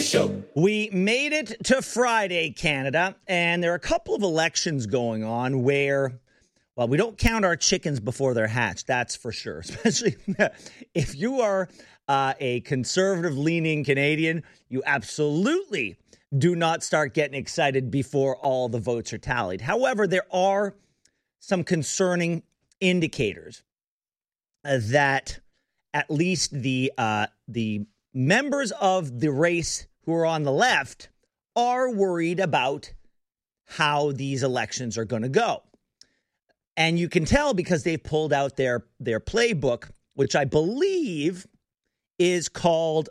Show. We made it to Friday, Canada, and there are a couple of elections going on where, well, we don't count our chickens before they're hatched, that's for sure. Especially if you are a conservative-leaning Canadian, you absolutely do not start getting excited before all the votes are tallied. However, there are some concerning indicators that at least the members of the race who are on the left are worried about how these elections are going to go. And you can tell because they've pulled out their playbook, which I believe is called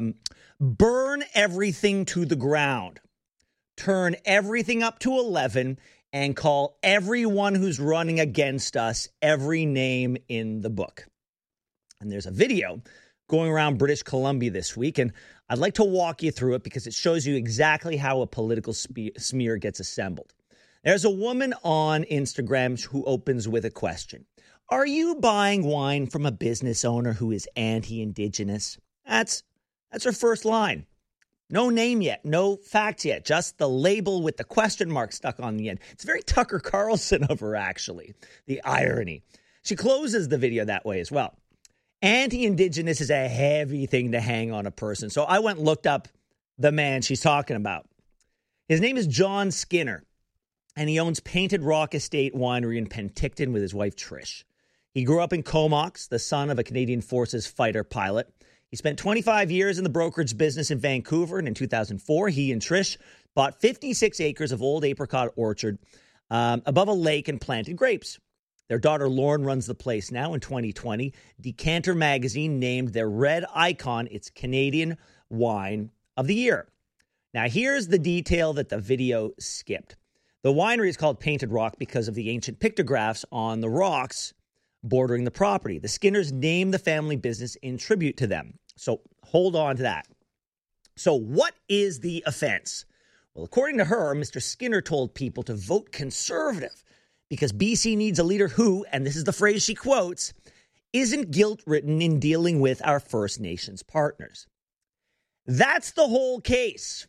Burn Everything to the Ground. Turn everything up to 11 and call everyone who's running against us every name in the book. And there's a video going around British Columbia this week, and I'd like to walk you through it because it shows you exactly how a political smear gets assembled. There's a woman on Instagram who opens with a question. Are you buying wine from a business owner who is anti-Indigenous? That's her first line. No name yet, no facts yet, just the label with the question mark stuck on the end. It's very Tucker Carlson of her, actually, the irony. She closes the video that way as well. Anti-Indigenous is a heavy thing to hang on a person. So I went and looked up the man she's talking about. His name is John Skinner, and he owns Painted Rock Estate Winery in Penticton with his wife, Trish. He grew up in Comox, the son of a Canadian Forces fighter pilot. He spent 25 years in the brokerage business in Vancouver, and in 2004, he and Trish bought 56 acres of old apricot orchard above a lake and planted grapes. Their daughter Lauren runs the place now. In 2020, Decanter Magazine named their red icon its Canadian Wine of the Year. Now, here's the detail that the video skipped. The winery is called Painted Rock because of the ancient pictographs on the rocks bordering the property. The Skinners named the family business in tribute to them. So hold on to that. So what is the offense? Well, according to her, Mr. Skinner told people to vote Conservative because BC needs a leader who, and this is the phrase she quotes, isn't guilt-ridden in dealing with our First Nations partners. That's the whole case.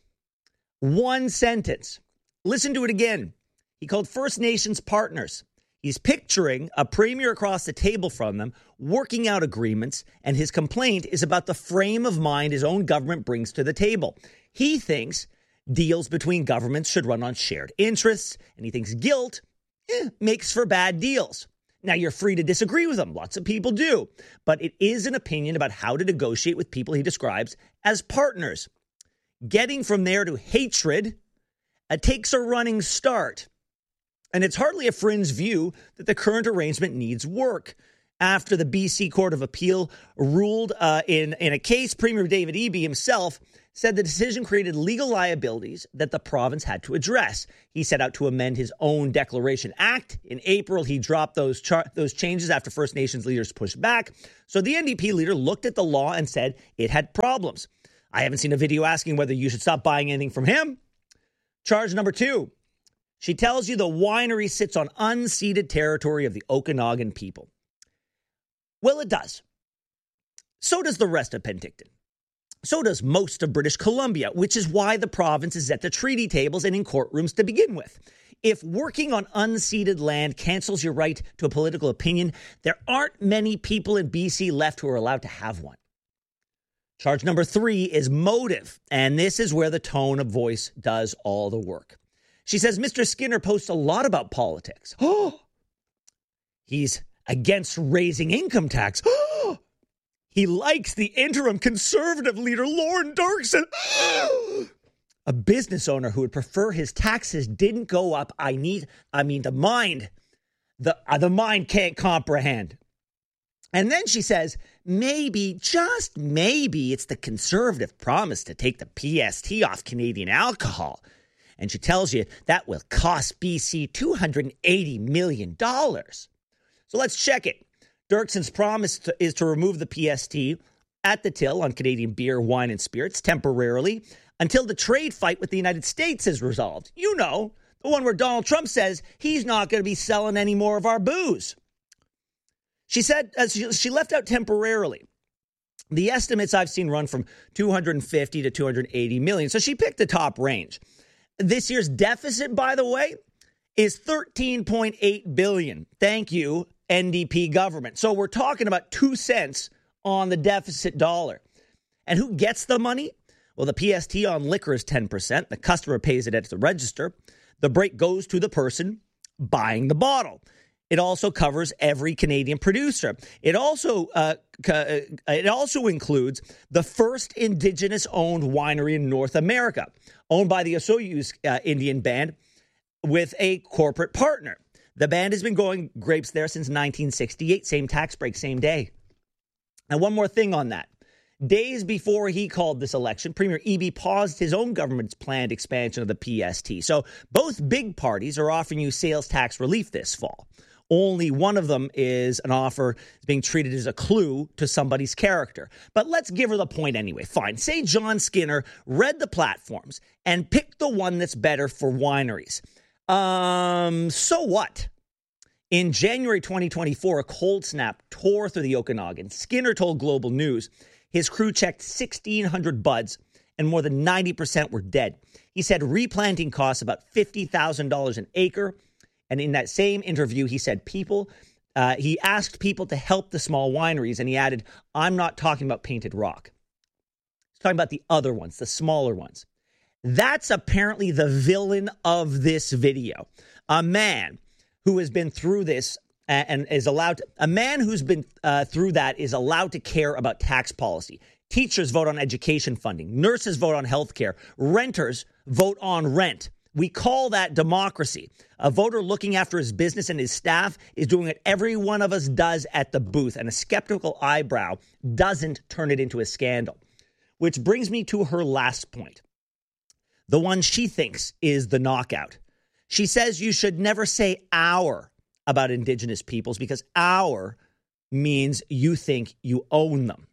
One sentence. Listen to it again. He called First Nations partners. He's picturing a premier across the table from them, working out agreements, and his complaint is about the frame of mind his own government brings to the table. He thinks deals between governments should run on shared interests, and he thinks guilt makes for bad deals. Now, you're free to disagree with him. Lots of people do. But it is an opinion about how to negotiate with people he describes as partners. Getting from there to hatred takes a running start. And it's hardly a fringe view that the current arrangement needs work. After the BC Court of Appeal ruled in a case, Premier David Eby himself said the decision created legal liabilities that the province had to address. He set out to amend his own Declaration Act. In April, he dropped those changes after First Nations leaders pushed back. So the NDP leader looked at the law and said it had problems. I haven't seen a video asking whether you should stop buying anything from him. Charge number 2. She tells you the winery sits on unceded territory of the Okanagan people. Well, it does. So does the rest of Penticton. So does most of British Columbia, which is why the province is at the treaty tables and in courtrooms to begin with. If working on unceded land cancels your right to a political opinion, there aren't many people in BC left who are allowed to have one. Charge number 3 is motive, and this is where the tone of voice does all the work. She says Mr. Skinner posts a lot about politics. Oh, he's against raising income tax. Oh, he likes the interim Conservative leader, Lorne Dirksen. Oh, a business owner who would prefer his taxes didn't go up. The mind can't comprehend. And then she says, maybe, just maybe, it's the Conservative promise to take the PST off Canadian alcohol. And she tells you that will cost BC $280 million. So let's check it. Dirksen's promise is to remove the PST at the till on Canadian beer, wine, and spirits temporarily until the trade fight with the United States is resolved. You know, the one where Donald Trump says he's not going to be selling any more of our booze. She said she left out temporarily. The estimates I've seen run from 250 to 280 million. So she picked the top range. This year's deficit, by the way, is 13.8 billion. Thank you, NDP government. So we're talking about 2 cents on the deficit dollar. And who gets the money? Well, the PST on liquor is 10%. The customer pays it at the register. The break goes to the person buying the bottle. It also covers every Canadian producer. It also includes the first Indigenous-owned winery in North America, owned by the Osoyoos Indian Band with a corporate partner. The band has been growing grapes there since 1968. Same tax break, same day. And one more thing on that. Days before he called this election, Premier Eby paused his own government's planned expansion of the PST. So both big parties are offering you sales tax relief this fall. Only one of them is an offer being treated as a clue to somebody's character. But let's give her the point anyway. Fine. Say John Skinner read the platforms and picked the one that's better for wineries. So what? In January 2024, a cold snap tore through the Okanagan. Skinner told Global News his crew checked 1,600 buds and more than 90% were dead. He said replanting costs about $50,000 an acre. And in that same interview, he said he asked people to help the small wineries. And he added, I'm not talking about Painted Rock. He's talking about the other ones, the smaller ones. That's apparently the villain of this video. A man who has been through this and is allowed to, a man who's been through that is allowed to care about tax policy. Teachers vote on education funding. Nurses vote on health care. Renters vote on rent. We call that democracy. A voter looking after his business and his staff is doing what every one of us does at the booth, and a skeptical eyebrow doesn't turn it into a scandal. Which brings me to her last point, the one she thinks is the knockout. She says you should never say our about Indigenous peoples because our means you think you own them.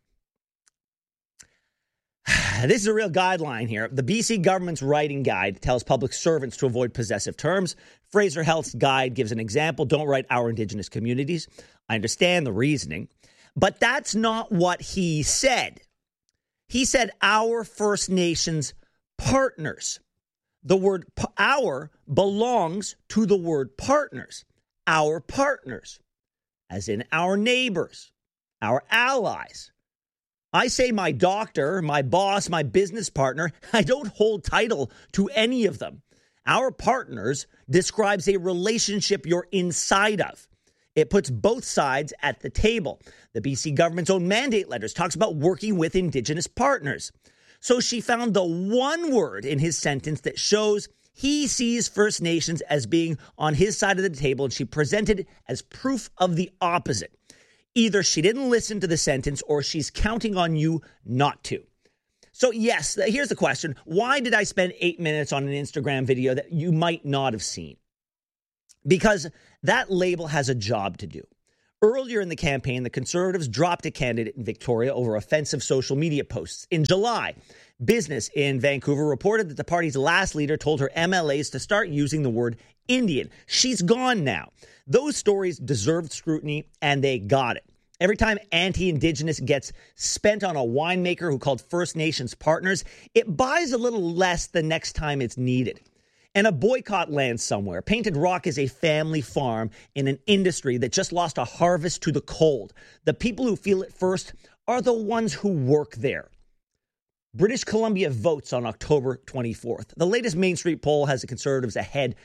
This is a real guideline here. The BC government's writing guide tells public servants to avoid possessive terms. Fraser Health's guide gives an example. Don't write our Indigenous communities. I understand the reasoning, but that's not what he said. He said our First Nations partners. The word our belongs to the word partners. Our partners, as in our neighbors, our allies. I say my doctor, my boss, my business partner. I don't hold title to any of them. Our partners describes a relationship you're inside of. It puts both sides at the table. The BC government's own mandate letters talks about working with Indigenous partners. So she found the one word in his sentence that shows he sees First Nations as being on his side of the table, and she presented it as proof of the opposite. Either she didn't listen to the sentence or she's counting on you not to. So yes, here's the question. Why did I spend 8 minutes on an Instagram video that you might not have seen? Because that label has a job to do. Earlier in the campaign, the Conservatives dropped a candidate in Victoria over offensive social media posts. In July, Business in Vancouver reported that the party's last leader told her MLAs to start using the word Indian. She's gone now. Those stories deserved scrutiny, and they got it. Every time anti-Indigenous gets spent on a winemaker who called First Nations partners, it buys a little less the next time it's needed. And a boycott lands somewhere. Painted Rock is a family farm in an industry that just lost a harvest to the cold. The people who feel it first are the ones who work there. British Columbia votes on October 24th. The latest Main Street poll has the Conservatives ahead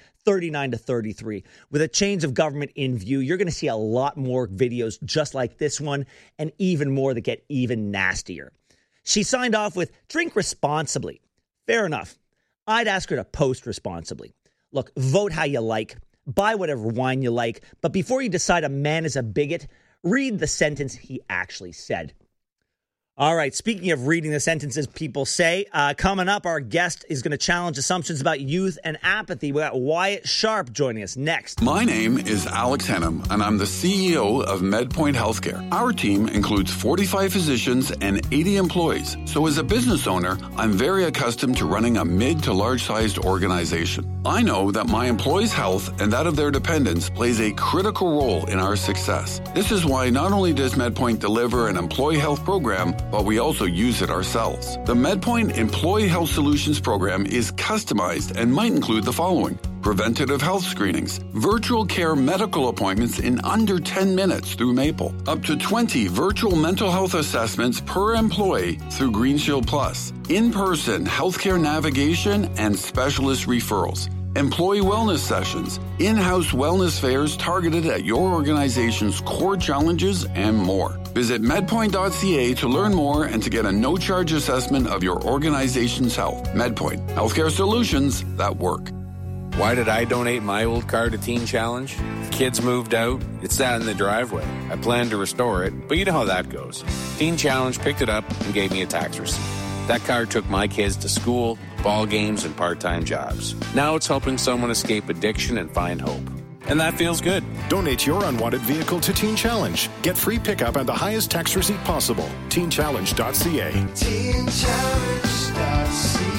39-33. With a change of government in view, you're going to see a lot more videos just like this one and even more that get even nastier. She signed off with drink responsibly. Fair enough. I'd ask her to post responsibly. Look, vote how you like, buy whatever wine you like, but before you decide a man is a bigot, read the sentence he actually said. All right, speaking of reading the sentences people say, coming up, our guest is going to challenge assumptions about youth and apathy. We got Wyatt Sharp joining us next. My name is Alex Henham, and I'm the CEO of MedPoint Healthcare. Our team includes 45 physicians and 80 employees. So as a business owner, I'm very accustomed to running a mid to large-sized organization. I know that my employees' health and that of their dependents plays a critical role in our success. This is why not only does MedPoint deliver an employee health program, but we also use it ourselves. The MedPoint Employee Health Solutions program is customized and might include the following: preventative health screenings, virtual care medical appointments in under 10 minutes through Maple, up to 20 virtual mental health assessments per employee through GreenShield Plus, in-person healthcare navigation and specialist referrals, employee wellness sessions, in-house wellness fairs targeted at your organization's core challenges, and more. Visit medpoint.ca to learn more and to get a no-charge assessment of your organization's health. MedPoint, healthcare solutions that work. Why did I donate my old car to Teen Challenge? Kids moved out. It sat in the driveway. I planned to restore it, but you know how that goes. Teen Challenge picked it up and gave me a tax receipt. That car took my kids to school, ball games, and part-time jobs. Now it's helping someone escape addiction and find hope. And that feels good. Donate your unwanted vehicle to Teen Challenge. Get free pickup and the highest tax receipt possible. TeenChallenge.ca. TeenChallenge.ca.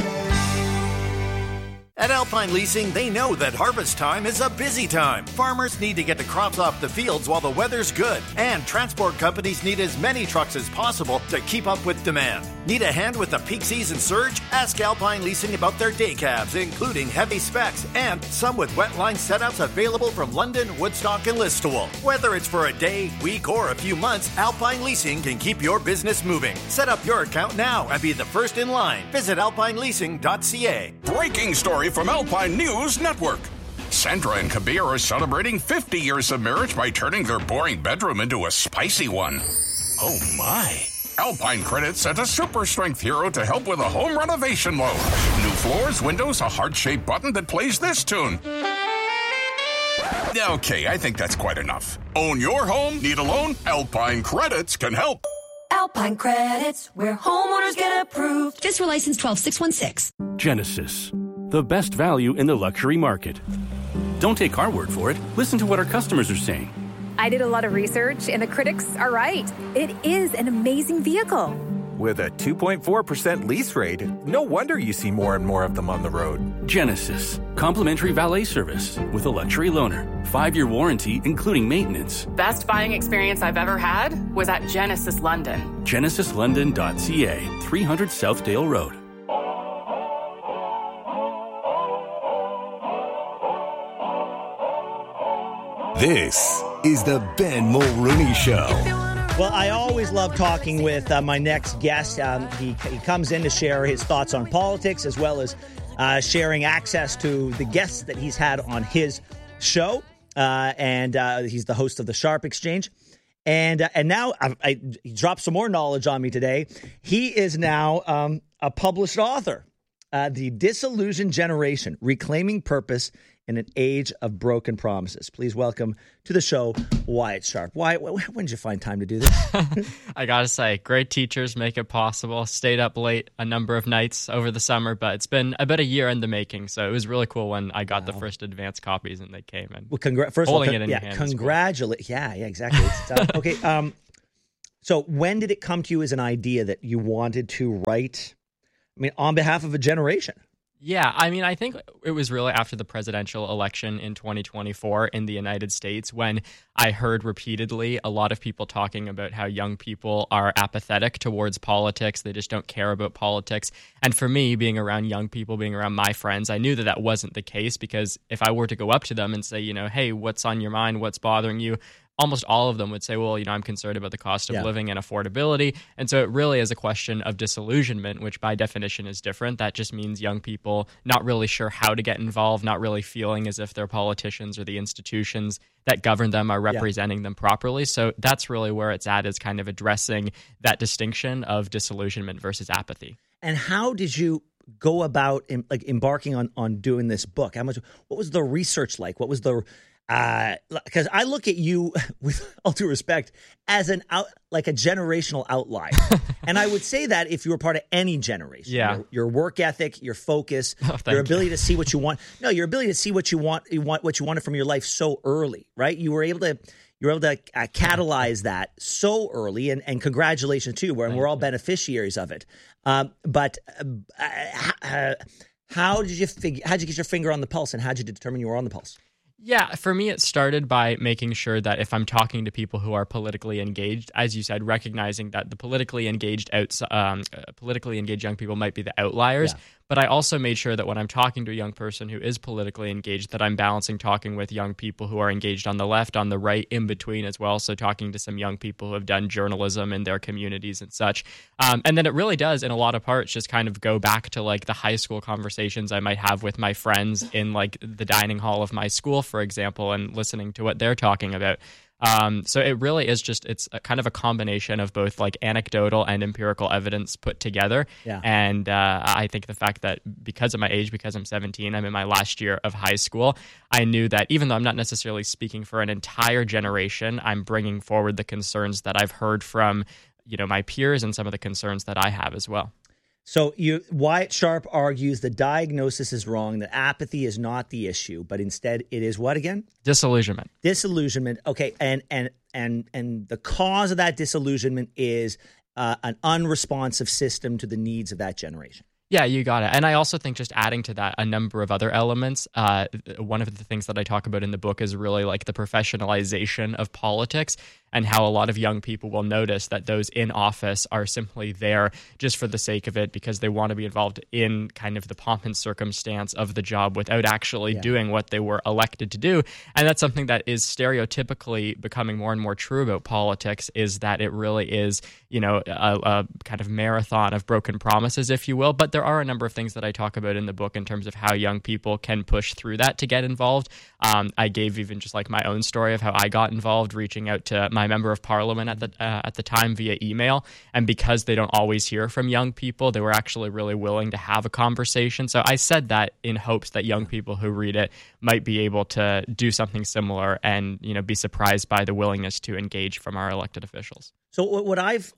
At Alpine Leasing, they know that harvest time is a busy time. Farmers need to get the crops off the fields while the weather's good. And transport companies need as many trucks as possible to keep up with demand. Need a hand with the peak season surge? Ask Alpine Leasing about their day cabs, including heavy specs, and some with wet line setups available from London, Woodstock, and Listowel. Whether it's for a day, week, or a few months, Alpine Leasing can keep your business moving. Set up your account now and be the first in line. Visit alpineleasing.ca. Breaking story from Alpine News Network. Sandra and Kabir are celebrating 50 years of marriage by turning their boring bedroom into a spicy one. Oh my. Alpine Credit sent a super strength hero to help with a home renovation loan. New floors, windows, a heart-shaped button that plays this tune. Okay, I think that's quite enough. Own your home? Need a loan? Alpine Credits can help. Alpine Credits, where homeowners get approved. Just for license 12616. Genesis, the best value in the luxury market. Don't take our word for it. Listen to what our customers are saying. I did a lot of research, and the critics are right. It is an amazing vehicle. With a 2.4% lease rate, no wonder you see more and more of them on the road. Genesis, complimentary valet service with a luxury loaner. 5-year warranty, including maintenance. Best buying experience I've ever had was at Genesis London. GenesisLondon.ca, 300 Southdale Road. This is the Ben Mulrooney Show. Well, I always love talking with my next guest. He comes in to share his thoughts on politics as well as sharing access to the guests that he's had on his show. And he's the host of the Sharp Exchange. And now he dropped some more knowledge on me today. He is now a published author. The Disillusioned Generation, Reclaiming Purpose in an Age of Broken Promises. Please welcome to the show, Wyatt Sharp. Wyatt, when did you find time to do this? I gotta say, great teachers make it possible. Stayed up late a number of nights over the summer, but it's been about a year in the making, so it was really cool when I got the first advanced copies and they came in. Well, first of all, congratulations. Cool. Yeah, exactly. Okay, so when did it come to you as an idea that you wanted to write, on behalf of a generation? Yeah, I think it was really after the presidential election in 2024 in the United States when I heard repeatedly a lot of people talking about how young people are apathetic towards politics. They just don't care about politics. And for me, being around young people, being around my friends, I knew that wasn't the case, because if I were to go up to them and say, hey, what's on your mind? What's bothering you? Almost all of them would say, well, I'm concerned about the cost of living and affordability. And so it really is a question of disillusionment, which by definition is different. That just means young people not really sure how to get involved, not really feeling as if their politicians or the institutions that govern them are representing them properly. So that's really where it's at, is kind of addressing that distinction of disillusionment versus apathy. And how did you go about embarking on doing this book? What was the research like? What was the... because I look at you, with all due respect, as a generational outlier. And I would say that if you were part of any generation. Yeah. Your work ethic, your focus, your ability to see what you want. No, your ability to see what you wanted from your life so early, right? You were able to catalyze that so early, and congratulations to you. We're all beneficiaries of it. But how did you get your finger on the pulse, and how did you determine you were on the pulse? Yeah, for me, it started by making sure that if I'm talking to people who are politically engaged, as you said, recognizing that the politically engaged young people might be the outliers. Yeah. But I also made sure that when I'm talking to a young person who is politically engaged, that I'm balancing talking with young people who are engaged on the left, on the right, in between as well. So talking to some young people who have done journalism in their communities and such. And then it really does, in a lot of parts, just kind of go back to like the high school conversations I might have with my friends in like the dining hall of my school, for example, and listening to what they're talking about. So it really is just, it's a kind of a combination of both like anecdotal and empirical evidence put together. Yeah. And I think the fact that because of my age, because I'm 17, I'm in my last year of high school, I knew that even though I'm not necessarily speaking for an entire generation, I'm bringing forward the concerns that I've heard from, my peers and some of the concerns that I have as well. So Wyatt Sharp argues the diagnosis is wrong, that apathy is not the issue, but instead it is what again? Disillusionment. Disillusionment. Okay, and the cause of that disillusionment is an unresponsive system to the needs of that generation. Yeah, you got it. And I also think just adding to that a number of other elements. One of the things that I talk about in the book is really like the professionalization of politics and how a lot of young people will notice that those in office are simply there just for the sake of it because they want to be involved in kind of the pomp and circumstance of the job without actually doing what they were elected to do. And that's something that is stereotypically becoming more and more true about politics, is that it really is, a kind of marathon of broken promises, if you will. But there are a number of things that I talk about in the book in terms of how young people can push through that to get involved. I gave even just like my own story of how I got involved, reaching out to my member of parliament at the time via email. And because they don't always hear from young people, they were actually really willing to have a conversation. So I said that in hopes that young people who read it might be able to do something similar and, be surprised by the willingness to engage from our elected officials. So what I've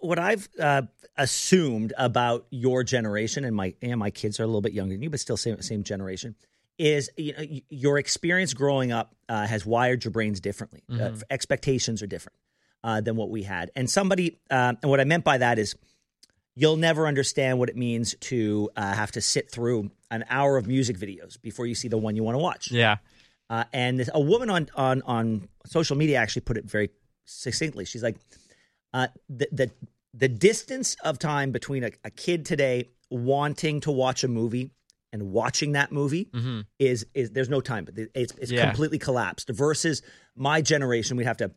assumed about your generation, and my kids are a little bit younger than you, but still same generation, is your experience growing up has wired your brains differently. Mm-hmm. Expectations are different than what we had. And and what I meant by that is you'll never understand what it means to have to sit through an hour of music videos before you see the one you want to watch. Yeah. And a woman on social media actually put it very succinctly. She's like, the distance of time between a kid today wanting to watch a movie and watching that movie is there's no time, but it's completely collapsed. Versus my generation, we'd have to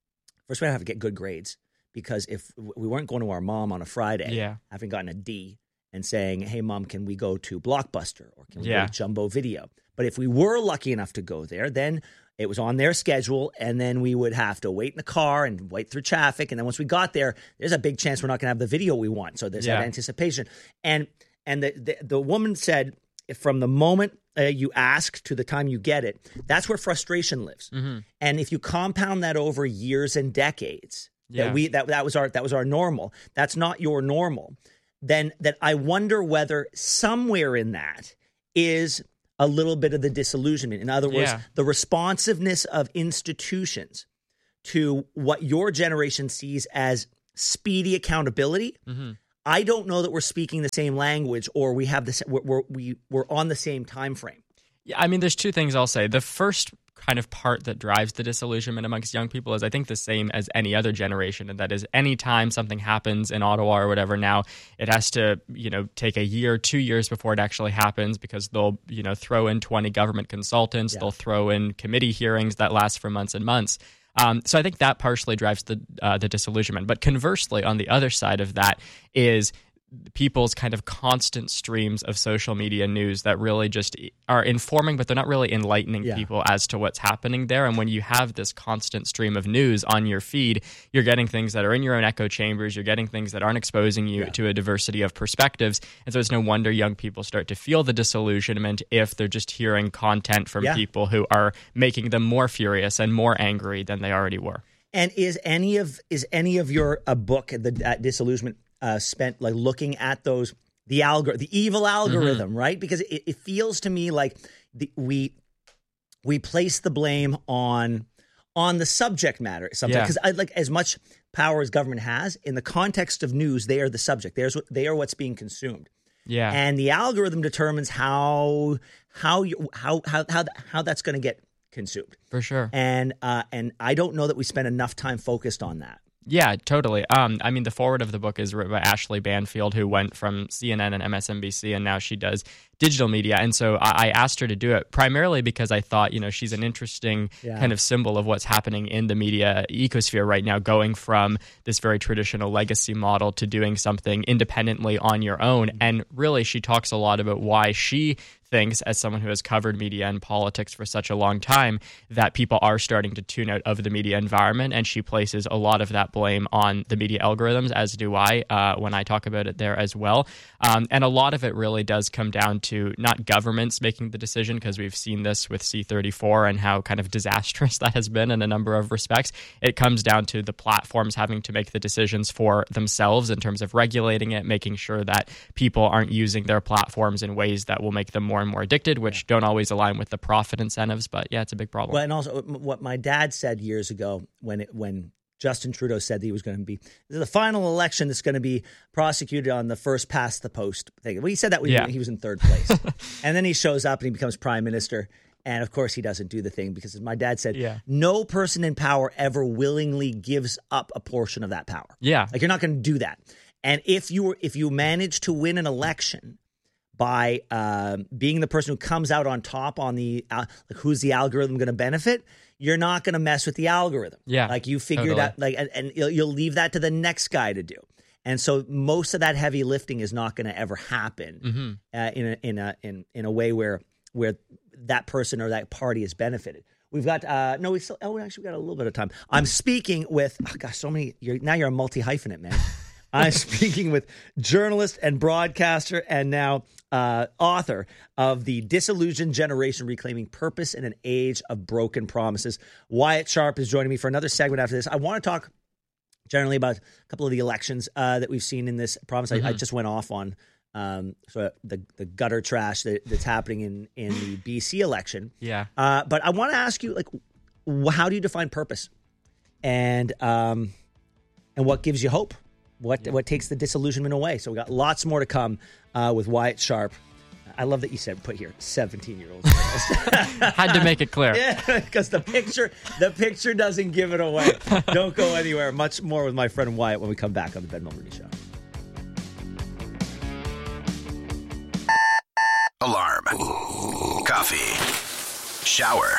get good grades, because if we weren't going to our mom on a Friday, having gotten a D and saying, "Hey, Mom, can we go to Blockbuster or can we go to Jumbo Video?" But if we were lucky enough to go there, then it was on their schedule, and then we would have to wait in the car and wait through traffic. And then once we got there, there's a big chance we're not going to have the video we want. So there's that anticipation. And the woman said, from the moment you ask to the time you get it, that's where frustration lives. Mm-hmm. And if you compound that over years and decades, that was our normal. That's not your normal. Then that I wonder whether somewhere in that is a little bit of the disillusionment. In other words, the responsiveness of institutions to what your generation sees as speedy accountability. Mm-hmm. I don't know that we're speaking the same language, or we have this. We're on the same time frame. Yeah, I mean, there's two things I'll say. The first kind of part that drives the disillusionment amongst young people is, I think, the same as any other generation, and that is anytime something happens in Ottawa or whatever now, it has to, take a year, 2 years before it actually happens, because they'll, throw in 20 government consultants, they'll throw in committee hearings that last for months and months. So I think that partially drives the disillusionment. But conversely, on the other side of that is people's kind of constant streams of social media news that really just are informing, but they're not really enlightening people as to what's happening there. And when you have this constant stream of news on your feed, you're getting things that are in your own echo chambers. You're getting things that aren't exposing you to a diversity of perspectives. And so it's no wonder young people start to feel the disillusionment if they're just hearing content from people who are making them more furious and more angry than they already were. And is any of your book, that disillusionment, spent like looking at the evil algorithm, right? Because it feels to me like we place the blame on the subject matter sometimes, because like as much power as government has in the context of news, they are the subject. They are what's being consumed. Yeah, and the algorithm determines how that's going to get consumed. For sure. And I don't know that we spend enough time focused on that. Yeah, totally. I mean, the forward of the book is written by Ashley Banfield, who went from CNN and MSNBC, and now she does digital media. And so I asked her to do it primarily because I thought, she's an interesting kind of symbol of what's happening in the media ecosphere right now, going from this very traditional legacy model to doing something independently on your own. And really, she talks a lot about why she thinks, as someone who has covered media and politics for such a long time, that people are starting to tune out of the media environment. And she places a lot of that blame on the media algorithms, as do I, when I talk about it there as well. And a lot of it really does come down to not governments making the decision, because we've seen this with C34 and how kind of disastrous that has been in a number of respects. It comes down to the platforms having to make the decisions for themselves in terms of regulating it, making sure that people aren't using their platforms in ways that will make them more and more addicted, which don't always align with the profit incentives. But yeah, it's a big problem. Well, and also what my dad said years ago when Justin Trudeau said that he was going to be the final election that's going to be prosecuted on the first past the post thing. Well, he said that when he was in third place. And then he shows up and he becomes prime minister. And of course, he doesn't do the thing because, as my dad said, no person in power ever willingly gives up a portion of that power. Yeah. Like, you're not going to do that. And if you manage to win an election by being the person who comes out on top on the who's the algorithm going to benefit, you're not going to mess with the algorithm. Yeah, like you figured out, and you'll leave that to the next guy to do. And so most of that heavy lifting is not going to ever happen in a way where that person or that party is benefited. We've got we got a little bit of time. I'm speaking with so many. You're a multi-hyphenate, man. I'm speaking with journalist and broadcaster and now author of The Disillusioned Generation, Reclaiming Purpose in an Age of Broken Promises. Wyatt Sharp is joining me for another segment after this. I want to talk generally about a couple of the elections that we've seen in this province. I just went off on the gutter trash that's happening in the BC election. Yeah. But I want to ask you, how do you define purpose? And what gives you hope? What takes the disillusionment away? So we got lots more to come with Wyatt Sharp. I love that you said put here 17-year-olds. Had to make it clear. Yeah, because the picture doesn't give it away. Don't go anywhere. Much more with my friend Wyatt when we come back on the Ben Mulroney Show. Alarm. Coffee. Shower.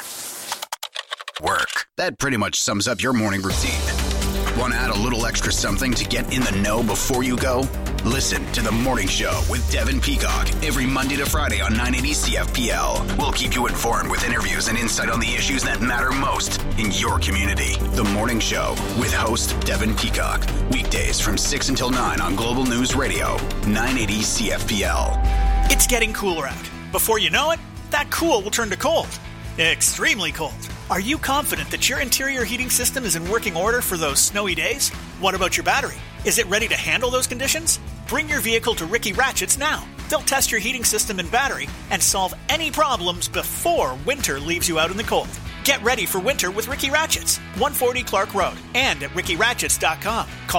Work. That pretty much sums up your morning routine. Want to add a little extra something to get in the know before you go? Listen to The Morning Show with Devin Peacock every Monday to Friday on 980 CFPL. We'll keep you informed with interviews and insight on the issues that matter most in your community. The Morning Show with host Devin Peacock. Weekdays from 6 until 9 on Global News Radio, 980 CFPL. It's getting cooler out. Before you know it, that cool will turn to cold. Extremely cold. Are you confident that your interior heating system is in working order for those snowy days? What about your battery? Is it ready to handle those conditions? Bring your vehicle to Ricky Ratchets now. They'll test your heating system and battery and solve any problems before winter leaves you out in the cold. Get ready for winter with Ricky Ratchets, 140 Clark Road, and at rickyratchets.com. Call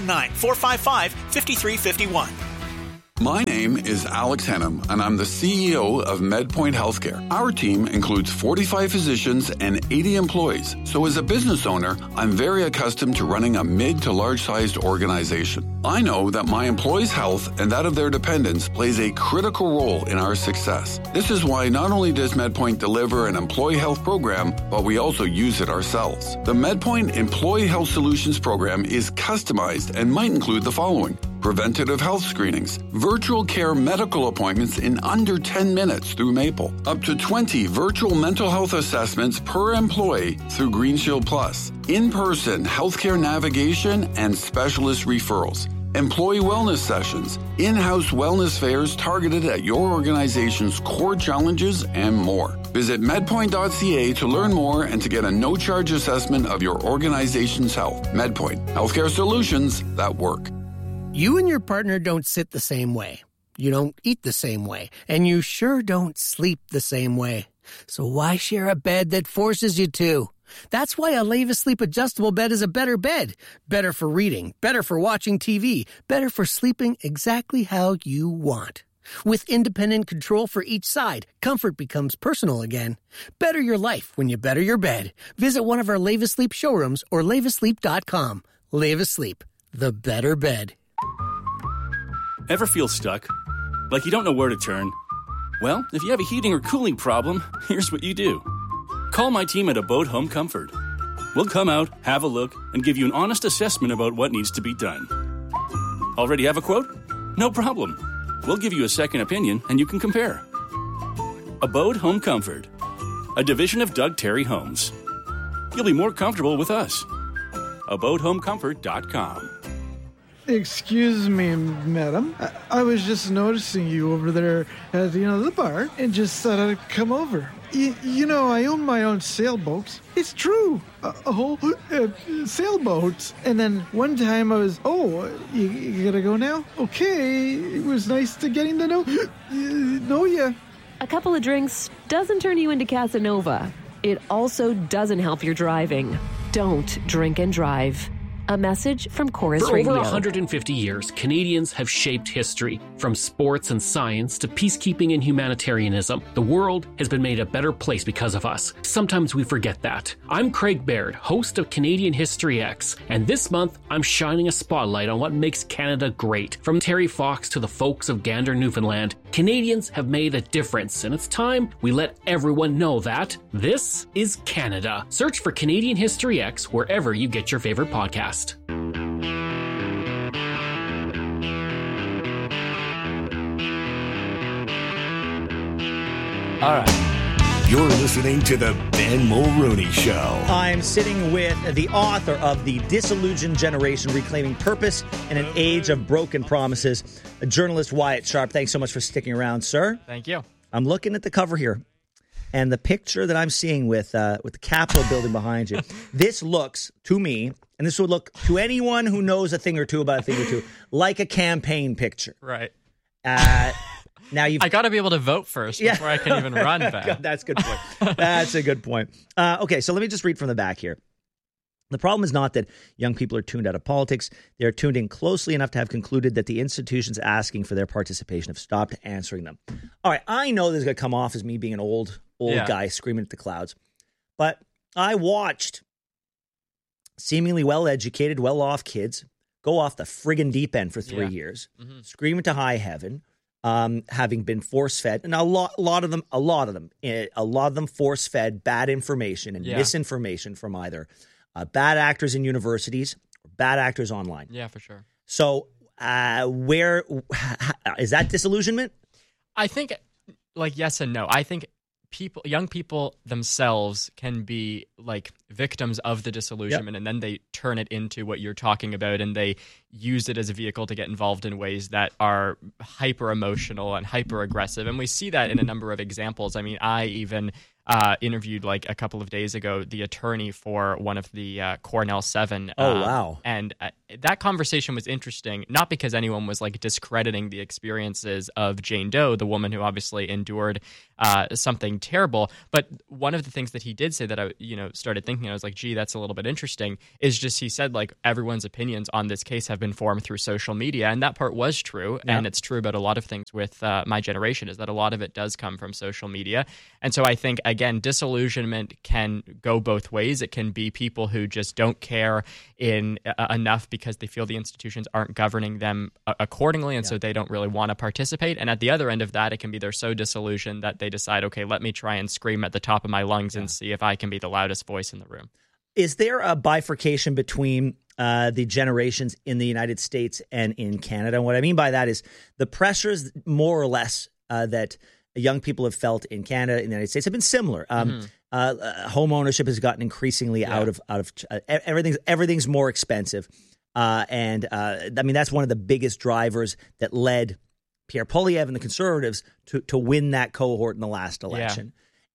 519-455-5351. My name is Alex Henham, and I'm the CEO of MedPoint Healthcare. Our team includes 45 physicians and 80 employees. So as a business owner, I'm very accustomed to running a mid to large-sized organization. I know that my employees' health and that of their dependents plays a critical role in our success. This is why not only does MedPoint deliver an employee health program, but we also use it ourselves. The MedPoint Employee Health Solutions program is customized and might include the following: preventative health screenings, virtual care medical appointments in under 10 minutes through Maple, up to 20 virtual mental health assessments per employee through Green Shield Plus, in-person healthcare navigation and specialist referrals, employee wellness sessions, in-house wellness fairs targeted at your organization's core challenges, and more. Visit medpoint.ca to learn more and to get a no-charge assessment of your organization's health. MedPoint, healthcare solutions that work. You and your partner don't sit the same way. You don't eat the same way. And you sure don't sleep the same way. So why share a bed that forces you to? That's why a Leva Sleep Adjustable Bed is a better bed. Better for reading, better for watching TV, better for sleeping exactly how you want. With independent control for each side, comfort becomes personal again. Better your life when you better your bed. Visit one of our Leva Sleep showrooms or levasleep.com. Leva Sleep, the better bed. Ever feel stuck? Like you don't know where to turn? Well, if you have a heating or cooling problem, here's what you do. Call my team at Abode Home Comfort. We'll come out, have a look, and give you an honest assessment about what needs to be done. Already have a quote? No problem. We'll give you a second opinion and you can compare. Abode Home Comfort, a division of Doug Terry Homes. You'll be more comfortable with us. AbodeHomeComfort.com. Excuse me, madam. I was just noticing you over there at the bar and just thought I'd come over. I own my own sailboats. It's true. A whole sailboats. And then one time I was, you gotta go now? Okay, it was nice to getting to know you. A couple of drinks doesn't turn you into Casanova. It also doesn't help your driving. Don't drink and drive. A message from Chorus Radio. For over 150 years, Canadians have shaped history. From sports and science to peacekeeping and humanitarianism, the world has been made a better place because of us. Sometimes we forget that. I'm Craig Baird, host of Canadian History X, and this month I'm shining a spotlight on what makes Canada great. From Terry Fox to the folks of Gander, Newfoundland, Canadians have made a difference, and it's time we let everyone know that this is Canada. Search for Canadian History X wherever you get your favorite podcast. All right. You're listening to the Ben Mulrooney Show. I'm sitting with the author of The Disillusioned Generation, Reclaiming Purpose in an Age of Broken Promises, journalist Wyatt Sharp. Thanks so much for sticking around, sir. Thank you. I'm looking at the cover here, and the picture that I'm seeing with the Capitol building behind you, this looks, to me, and this would look to anyone who knows a thing or two about a thing or two, like a campaign picture. Right. Now I got to be able to vote first before I can even run back. That's a good point. That's a good point. Okay, so let me just read from the back here. The problem is not that young people are tuned out of politics. They're tuned in closely enough to have concluded that the institutions asking for their participation have stopped answering them. All right, I know this is going to come off as me being an old guy screaming at the clouds, but I watched seemingly well-educated, well-off kids go off the friggin' deep end for 3 years, screaming to high heaven, having been force-fed, and a lot of them force-fed bad information and misinformation from either bad actors in universities or bad actors online. Yeah, for sure. So where is that disillusionment? I think, yes and no. I think young people themselves can be like victims of the disillusionment, and then they turn it into what you're talking about, and they use it as a vehicle to get involved in ways that are hyper emotional and hyper aggressive. And we see that in a number of examples. I mean, I even interviewed a couple of days ago the attorney for one of the Cornell 7. Oh, wow. And that conversation was interesting, not because anyone was discrediting the experiences of Jane Doe, the woman who obviously endured something terrible. But one of the things that he did say that I started thinking, I was like, gee, that's a little bit interesting, is just he said everyone's opinions on this case have been formed through social media. And that part was true. Yeah. And it's true about a lot of things with my generation, is that a lot of it does come from social media. And so I think, again, disillusionment can go both ways. It can be people who just don't care enough because they feel the institutions aren't governing them accordingly, and so they don't really want to participate. And at the other end of that, it can be they're so disillusioned that they decide, okay, let me try and scream at the top of my lungs and see if I can be the loudest voice in the room. Is there a bifurcation between the generations in the United States and in Canada? And what I mean by that is the pressures, more or less, that young people have felt in Canada, in the United States, have been similar. Home ownership has gotten increasingly out of everything's more expensive, and I mean that's one of the biggest drivers that led Pierre Poilievre and the Conservatives to win that cohort in the last election.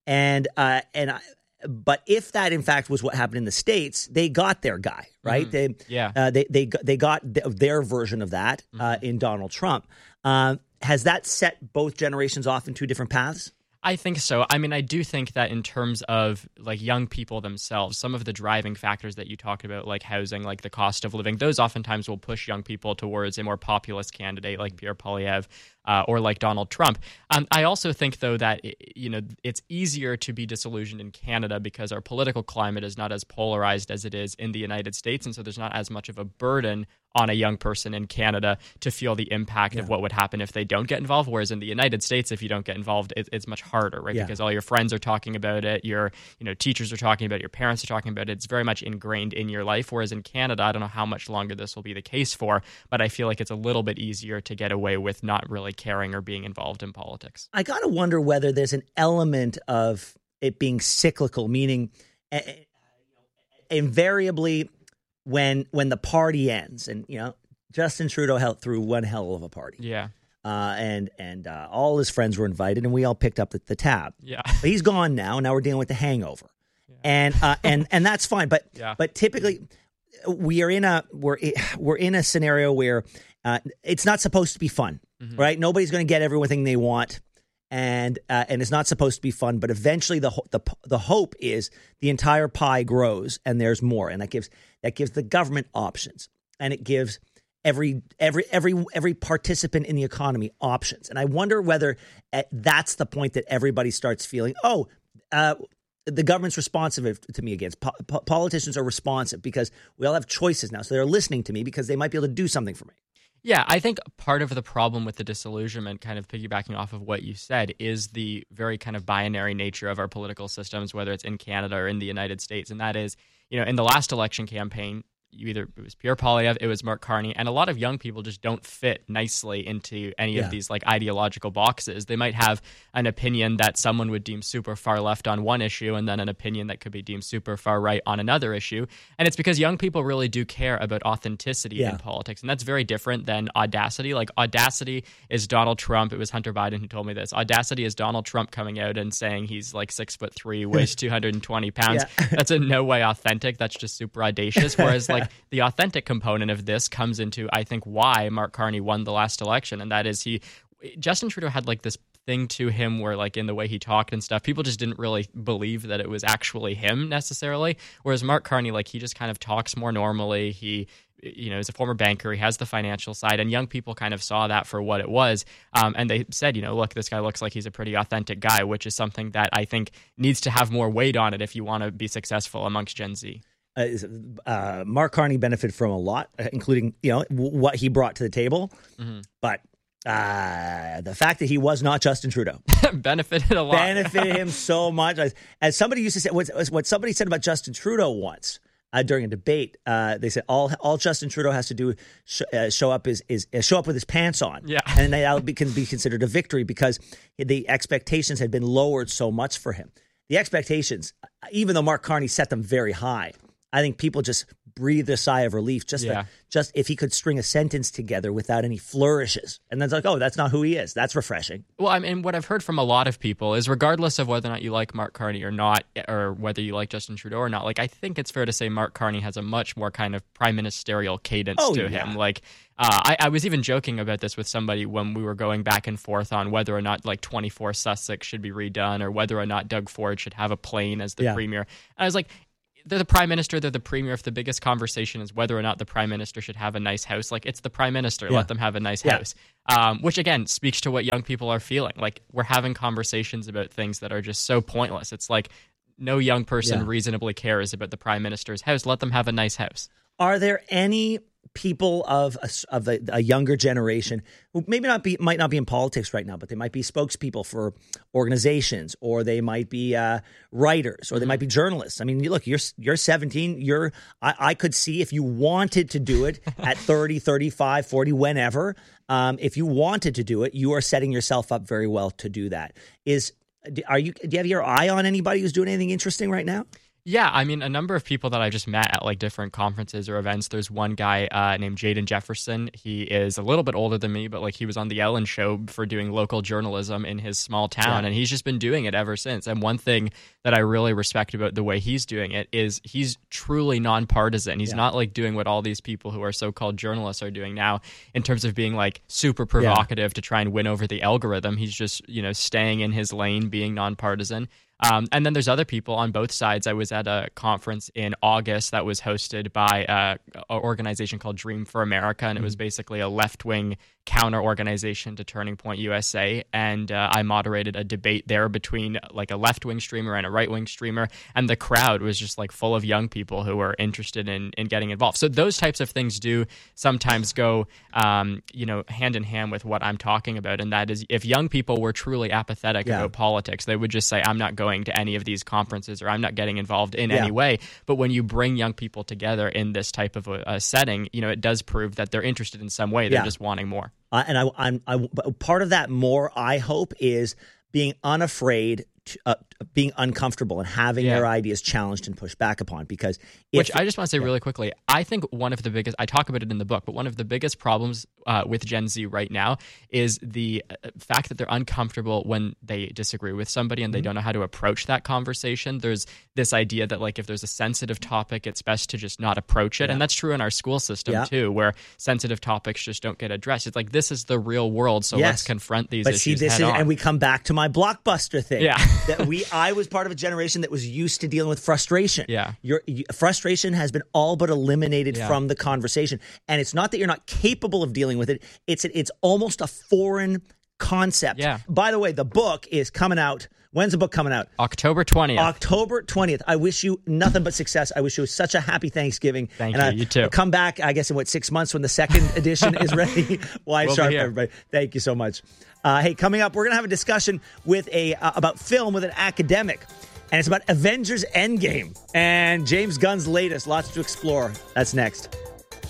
But if that in fact was what happened in the States, they got their guy, right? They got their version of that in Donald Trump. Has that set both generations off in two different paths? I think so. I mean, I do think that in terms of like young people themselves, some of the driving factors that you talked about, like housing, like the cost of living, those oftentimes will push young people towards a more populist candidate like Pierre Poilievre or like Donald Trump. I also think, though, that it's easier to be disillusioned in Canada because our political climate is not as polarized as it is in the United States, and so there's not as much of a burden on a young person in Canada to feel the impact of what would happen if they don't get involved. Whereas in the United States, if you don't get involved, it's much harder, right? Because all your friends are talking about it, your teachers are talking about it, your parents are talking about it. It's very much ingrained in your life. Whereas in Canada, I don't know how much longer this will be the case for, but I feel like it's a little bit easier to get away with not really caring or being involved in politics. I got to wonder whether there's an element of it being cyclical, meaning invariably when the party ends, and Justin Trudeau held through one hell of a party. Yeah. And all his friends were invited, and we all picked up the tab. Yeah. But he's gone now. Now we're dealing with the hangover, and that's fine. But typically, we're in a scenario where it's not supposed to be fun, right? Nobody's going to get everything they want, and it's not supposed to be fun. But eventually, the hope is the entire pie grows, and there's more, and that gives the government options, and it gives every participant in the economy options. And I wonder whether that's the point that everybody starts feeling, the government's responsive to me again. Politicians are responsive because we all have choices now. So they're listening to me because they might be able to do something for me. Yeah, I think part of the problem with the disillusionment, kind of piggybacking off of what you said, is the very kind of binary nature of our political systems, whether it's in Canada or in the United States. And that is, in the last election campaign, it was Pierre Poilievre, it was Mark Carney, and a lot of young people just don't fit nicely into any of these like ideological boxes. They might have an opinion that someone would deem super far left on one issue, and then an opinion that could be deemed super far right on another issue. And it's because young people really do care about authenticity in politics, and that's very different than audacity. Like audacity is Donald Trump. It was Hunter Biden who told me this. Audacity is Donald Trump coming out and saying he's like 6'3", weighs 220 pounds. That's in no way authentic. That's just super audacious. Whereas like the authentic component of this comes into, I think, why Mark Carney won the last election, and that is Justin Trudeau had like this thing to him where like in the way he talked and stuff, people just didn't really believe that it was actually him necessarily. Whereas Mark Carney, like he just kind of talks more normally. He is a former banker. He has the financial side, and young people kind of saw that for what it was. And they said, look, this guy looks like he's a pretty authentic guy, which is something that I think needs to have more weight on it if you want to be successful amongst Gen Z. Mark Carney benefited from a lot, including what he brought to the table. But the fact that he was not Justin Trudeau benefited a lot. Benefited him so much. As somebody used to say, what somebody said about Justin Trudeau once during a debate, they said all Justin Trudeau has to do is show up with his pants on, and that can be considered a victory because the expectations had been lowered so much for him. The expectations, even though Mark Carney set them very high, I think people just breathed a sigh of relief just if he could string a sentence together without any flourishes. And then it's like, oh, that's not who he is. That's refreshing. Well, I mean, what I've heard from a lot of people is regardless of whether or not you like Mark Carney or not, or whether you like Justin Trudeau or not, like I think it's fair to say Mark Carney has a much more kind of prime ministerial cadence to him. Like I was even joking about this with somebody when we were going back and forth on whether or not like 24 Sussex should be redone or whether or not Doug Ford should have a plane as the premier. And I was like, they're the prime minister, they're the premier. If the biggest conversation is whether or not the prime minister should have a nice house, like it's the prime minister, let them have a nice house. Which again speaks to what young people are feeling. Like we're having conversations about things that are just so pointless. It's like no young person reasonably cares about the prime minister's house. Let them have a nice house. Are there any people of a younger generation who might not be in politics right now, but they might be spokespeople for organizations, or they might be writers, or they might be journalists? I mean, look, you're 17. I could see if you wanted to do it at 30, 35, 40, whenever. If you wanted to do it, you are setting yourself up very well to do that. Do you have your eye on anybody who's doing anything interesting right now? Yeah, I mean, a number of people that I just met at like different conferences or events. There's one guy named Jaden Jefferson. He is a little bit older than me, but like he was on the Ellen Show for doing local journalism in his small town, and he's just been doing it ever since. And one thing that I really respect about the way he's doing it is he's truly nonpartisan. He's not like doing what all these people who are so-called journalists are doing now in terms of being like super provocative to try and win over the algorithm. He's just, staying in his lane, being nonpartisan. And then there's other people on both sides. I was at a conference in August that was hosted by an organization called Dream for America, and it was basically a left-wing counter-organization to Turning Point USA, and I moderated a debate there between like a left-wing streamer and a right-wing streamer, and the crowd was just like full of young people who were interested in getting involved. So those types of things do sometimes go hand in hand with what I'm talking about, and that is if young people were truly apathetic about politics, they would just say, I'm not going to any of these conferences, or I'm not getting involved in any way. But when you bring young people together in this type of a setting, it does prove that they're interested in some way. They're just wanting more. And I part of that more, I hope, is being unafraid, being uncomfortable, and having their ideas challenged and pushed back upon. Because which I just want to say really quickly, I think one of the biggest, I talk about it in the book, but one of the biggest problems with Gen Z right now is the fact that they're uncomfortable when they disagree with somebody and they don't know how to approach that conversation. There's this idea that like if there's a sensitive topic, it's best to just not approach it. And that's true in our school system too, where sensitive topics just don't get addressed. It's like, this is the real world, so let's confront these issues head on. And we come back to my Blockbuster thing. That I was part of a generation that was used to dealing with frustration. Frustration has been all but eliminated from the conversation. And it's not that you're not capable of dealing with it. It's almost a foreign concept. By the way, the book is coming out. When's the book coming out? October 20th. October 20th. I wish you nothing but success. I wish you such a happy Thanksgiving. Thank you. You too. I'll come back, I guess, in 6 months when the second edition is ready. Wide Sharp, everybody. Thank you so much. Hey, coming up, we're going to have a discussion with about film with an academic. And it's about Avengers Endgame and James Gunn's latest. Lots to explore. That's next.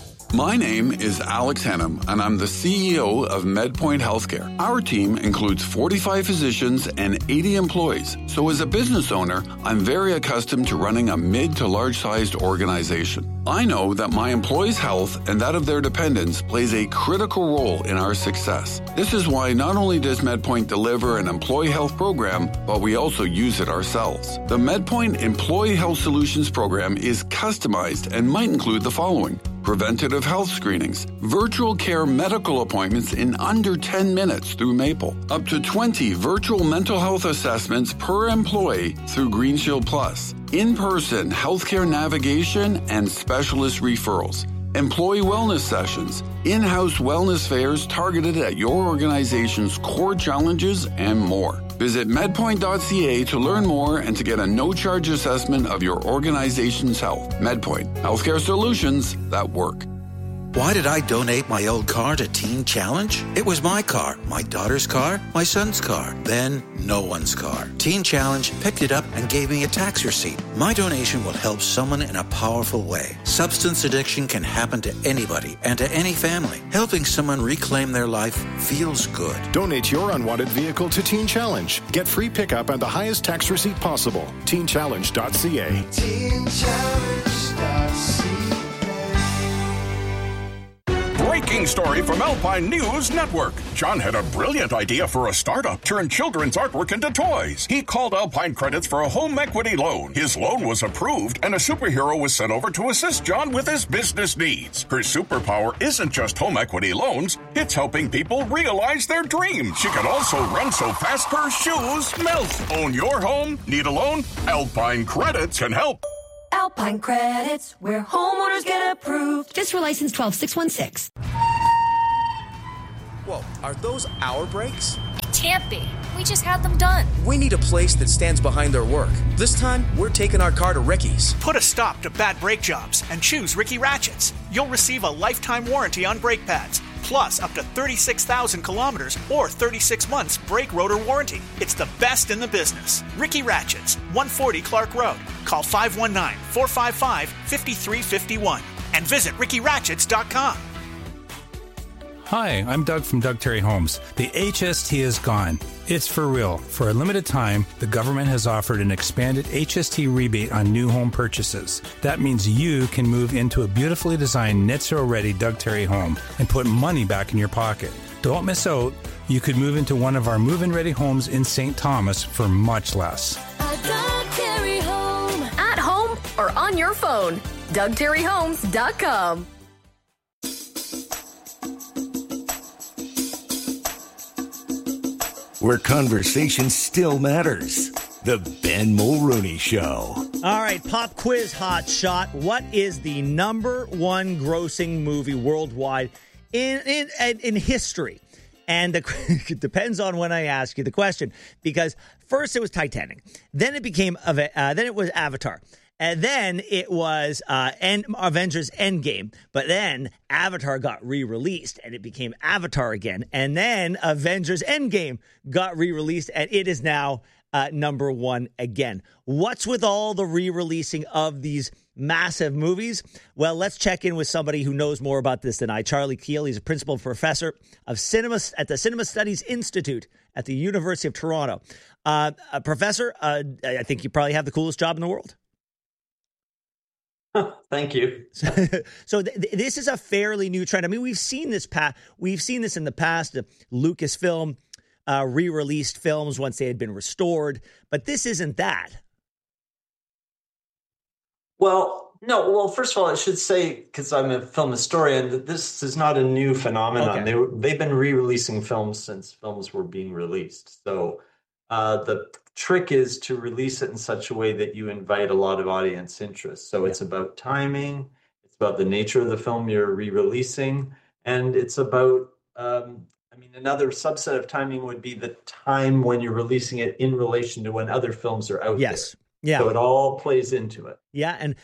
My name is Alex Hannum, and I'm the CEO of MedPoint Healthcare. Our team includes 45 physicians and 80 employees. So as a business owner, I'm very accustomed to running a mid to large-sized organization. I know that my employees' health and that of their dependents plays a critical role in our success. This is why not only does MedPoint deliver an employee health program, but we also use it ourselves. The MedPoint Employee Health Solutions program is customized and might include the following: preventative health screenings, virtual care medical appointments in under 10 minutes through Maple, up to 20 virtual mental health assessments per employee through GreenShield Plus, in-person healthcare navigation and specialist referrals, employee wellness sessions, in-house wellness fairs targeted at your organization's core challenges, and more. Visit medpoint.ca to learn more and to get a no-charge assessment of your organization's health. MedPoint, healthcare solutions that work. Why did I donate my old car to Teen Challenge? It was my car, my daughter's car, my son's car, then no one's car. Teen Challenge picked it up and gave me a tax receipt. My donation will help someone in a powerful way. Substance addiction can happen to anybody and to any family. Helping someone reclaim their life feels good. Donate your unwanted vehicle to Teen Challenge. Get free pickup and the highest tax receipt possible. TeenChallenge.ca. TeenChallenge.ca. Breaking story from Alpine News Network. John had a brilliant idea for a startup. Turn children's artwork into toys. He called Alpine Credits for a home equity loan. His loan was approved, and a superhero was sent over to assist John with his business needs. Her superpower isn't just home equity loans. It's helping people realize their dreams. She can also run so fast her shoes melt. Own your home? Need a loan? Alpine Credits can help. Alpine Credits, where homeowners get approved. Just for license 12616. Whoa, are those our brakes? It can't be. We just had them done. We need a place that stands behind their work. This time, we're taking our car to Ricky's. Put a stop to bad brake jobs and choose Ricky Ratchets. You'll receive a lifetime warranty on brake pads, plus up to 36,000 kilometers or 36 months brake rotor warranty. It's the best in the business. Ricky Ratchets, 140 Clark Road. Call 519-455-5351 and visit RickyRatchets.com. Hi, I'm Doug from Doug Terry Homes. The HST is gone. It's for real. For a limited time, the government has offered an expanded HST rebate on new home purchases. That means you can move into a beautifully designed net zero ready Doug Terry home and put money back in your pocket. Don't miss out. You could move into one of our move-in ready homes in St. Thomas for much less. A Doug Terry home. At home or on your phone. DougTerryHomes.com. Where conversation still matters. The Ben Mulroney Show. All right, pop quiz hot shot. What is the number one grossing movie worldwide in history? And it depends on when I ask you the question, because first it was Titanic, then it was Avatar. And then it was Avengers Endgame. But then Avatar got re-released and it became Avatar again. And then Avengers Endgame got re-released and it is now number one again. What's with all the re-releasing of these massive movies? Well, let's check in with somebody who knows more about this than I. Charlie Keel, he's a principal professor of cinema at the Cinema Studies Institute at the University of Toronto. Professor, I think you probably have the coolest job in the world. Thank you. So this is a fairly new trend. I mean, we've seen this in the past. Lucasfilm re-released films once they had been restored, but this isn't that. Well, no. Well, first of all, I should say, because I'm a film historian, that this is not a new phenomenon. Okay. They've been re-releasing films since films were being released. So the trick is to release it in such a way that you invite a lot of audience interest. So it's about timing, it's about the nature of the film you're re-releasing, and it's about, another subset of timing would be the time when you're releasing it in relation to when other films are out there. Yeah. So it all plays into it. Yeah, and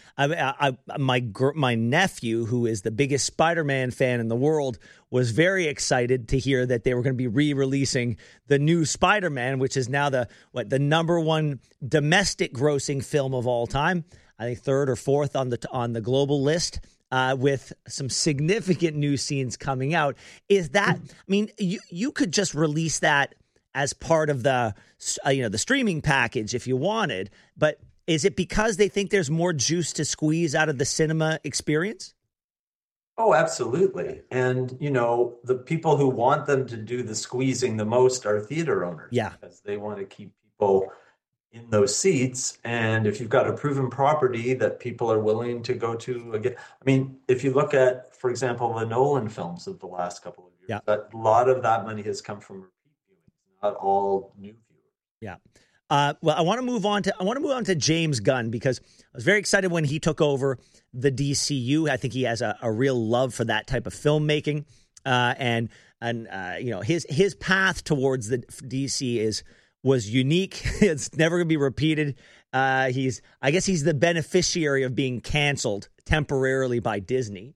my nephew, who is the biggest Spider-Man fan in the world, was very excited to hear that they were going to be re-releasing the new Spider-Man, which is now the number one domestic grossing film of all time. I think third or fourth on the global list, with some significant new scenes coming out. Is that? I mean, you could just release that as part of the streaming package if you wanted, but is it because they think there's more juice to squeeze out of the cinema experience? Oh, absolutely. And, the people who want them to do the squeezing the most are theater owners. Yeah. Because they want to keep people in those seats. And if you've got a proven property that people are willing to go to again, I mean, if you look at, for example, the Nolan films of the last couple of years, a lot of that money has come from not all new viewers. Yeah. Well, I want to move on to James Gunn, because I was very excited when he took over the DCU. I think he has a real love for that type of filmmaking, and his path towards the DC was unique. It's never going to be repeated. I guess he's the beneficiary of being canceled temporarily by Disney,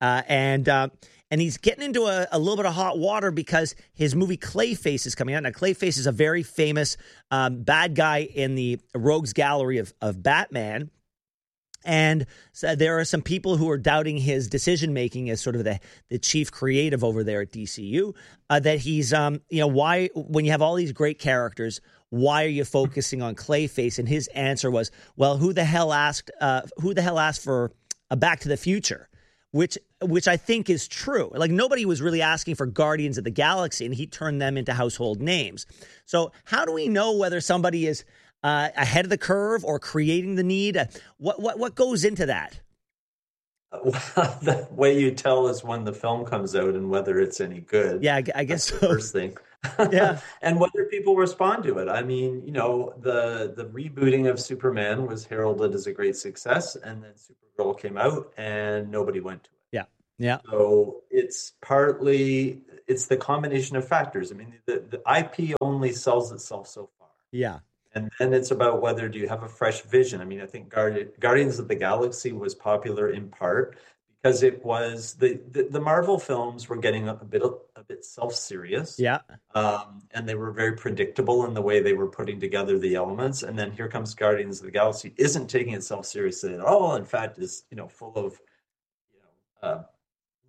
and he's getting into a little bit of hot water because his movie Clayface is coming out. Now, Clayface is a very famous bad guy in the Rogues Gallery of Batman. And so there are some people who are doubting his decision-making as sort of the chief creative over there at DCU, that he's, why, when you have all these great characters, why are you focusing on Clayface? And his answer was, well, who the hell asked for a Back to the Future? Which I think is true. Like, nobody was really asking for Guardians of the Galaxy, and he turned them into household names. So how do we know whether somebody is ahead of the curve or creating the need? What goes into that? The way you tell is when the film comes out and whether it's any good. Yeah, I guess so. The first thing. Yeah. And whether people respond to it. I mean, the rebooting of Superman was heralded as a great success, and then Supergirl came out and nobody went to it. Yeah. So it's the combination of factors. I mean, the IP only sells itself so far. Yeah. And then it's about whether do you have a fresh vision. I mean, I think Guardians of the Galaxy was popular in part because it was the Marvel films were getting a bit self-serious. Yeah. And they were very predictable in the way they were putting together the elements. And then here comes Guardians of the Galaxy, isn't taking itself seriously at all. In fact, is full of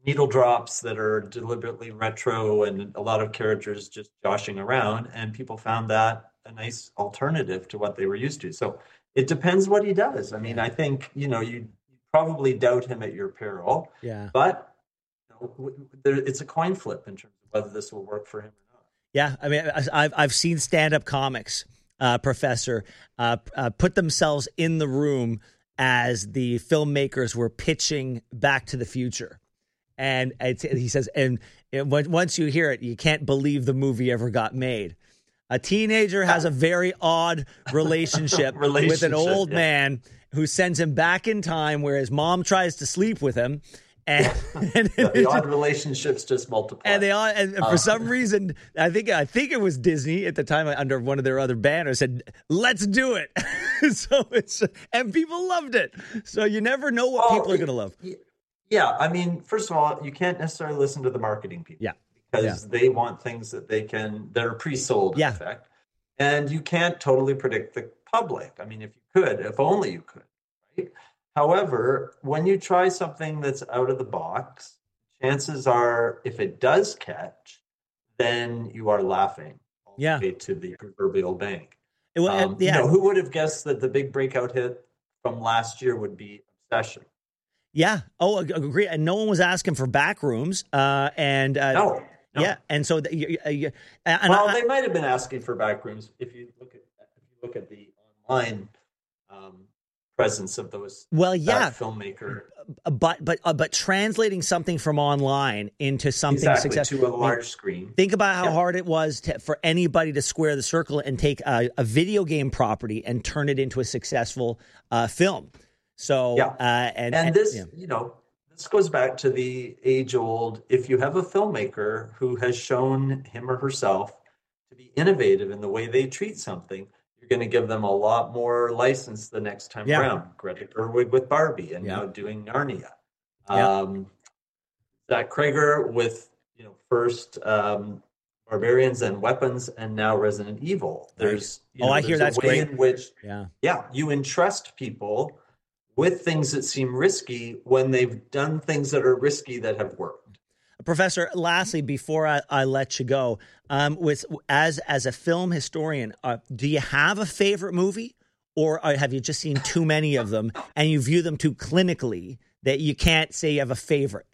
needle drops that are deliberately retro and a lot of characters just joshing around, and people found that a nice alternative to what they were used to. So it depends what he does. I mean, I think, you probably doubt him at your peril. Yeah. But it's a coin flip in terms of whether this will work for him or not. Yeah, I mean, I've seen stand-up comics, Professor, put themselves in the room as the filmmakers were pitching Back to the Future. And he says, once you hear it, you can't believe the movie ever got made. A teenager has a very odd relationship with an old man who sends him back in time where his mom tries to sleep with him. And the odd relationships just multiply. And for some reason, I think it was Disney at the time under one of their other banners said, "Let's do it." And people loved it. So you never know what people are going to love. Yeah, I mean, first of all, you can't necessarily listen to the marketing people. Yeah. Because they want things that that are pre-sold, in effect. And you can't totally predict the public. I mean, if only you could, right? However, when you try something that's out of the box, chances are, if it does catch, then you are laughing all the way to the proverbial bank. Who would have guessed that the big breakout hit from last year would be Obsession? Yeah. Oh, agree. And no one was asking for Backrooms. No. Yeah, and so they might have been asking for Backrooms if you look at the online presence of those. Well, yeah, filmmaker. But translating something from online into something successful to a large screen. Think about how hard it was for anybody to square the circle and take a video game property and turn it into a successful film. So this goes back to the age-old, if you have a filmmaker who has shown him or herself to be innovative in the way they treat something, you're going to give them a lot more license the next time around. Greta Gerwig with Barbie and now doing Narnia. Zach Cregger with, first Barbarians and Weapons and now Resident Evil. There's, I hear that's great. In which, you entrust people with things that seem risky when they've done things that are risky that have worked. Professor, lastly, before I let you go, as a film historian, do you have a favorite movie, or have you just seen too many of them and you view them too clinically that you can't say you have a favorite?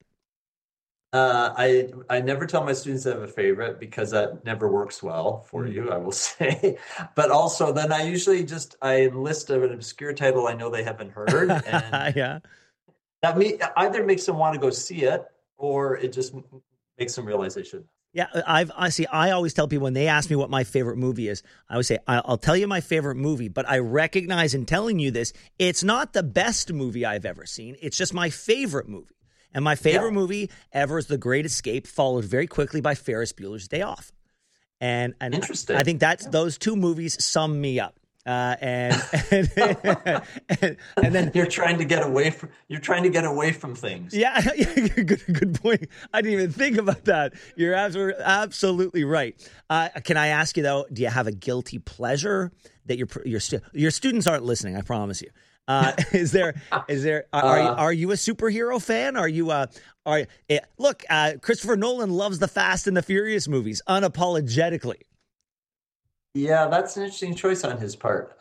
I never tell my students I have a favorite because that never works well for you, I will say. But also then I usually I enlist an obscure title I know they haven't heard. And that either makes them want to go see it or it just makes them realize they shouldn't. Yeah, I always tell people when they ask me what my favorite movie is, I always say, I'll tell you my favorite movie, but I recognize in telling you this, it's not the best movie I've ever seen. It's just my favorite movie. And my favorite movie ever is The Great Escape, followed very quickly by Ferris Bueller's Day Off. And interesting. I think those two movies sum me up. And then you're trying to get away from things. Yeah, good point. I didn't even think about that. You're absolutely right. Can I ask you though? Do you have a guilty pleasure that your students aren't listening? I promise you. Are you a superhero fan? Look, Christopher Nolan loves the Fast and the Furious movies unapologetically. Yeah, that's an interesting choice on his part.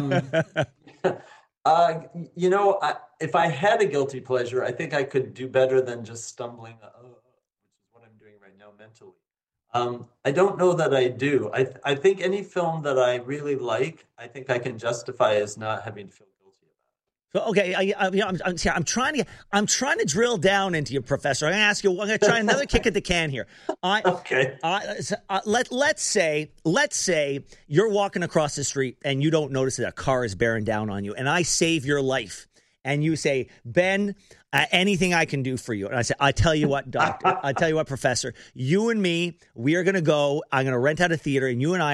If I had a guilty pleasure, I think I could do better than just stumbling, which is what I'm doing right now mentally. I don't know that I do. I think any film that I really like, I think I can justify as not having to feel guilty about. So, okay, I'm trying to drill down into you, Professor. I'm going to ask you. I'm going to try another kick at the can here. Okay. Let's say you're walking across the street and you don't notice that a car is bearing down on you, and I save your life, and you say, Ben, anything I can do for you. And I say, I tell you what, doctor. I tell you what, professor. You and me, we are going to go. I'm going to rent out a theater, and you and I